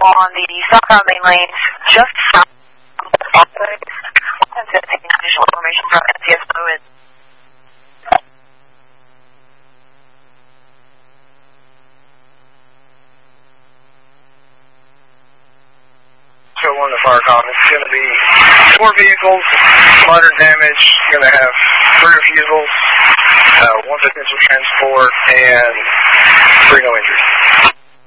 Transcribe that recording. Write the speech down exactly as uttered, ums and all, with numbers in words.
on the southbound main lane, just south of the taking additional information from N C S O is one to Firecom. It's going to be four vehicles, minor damage. You're going to have three refusals, uh, one potential transport, and three no injuries.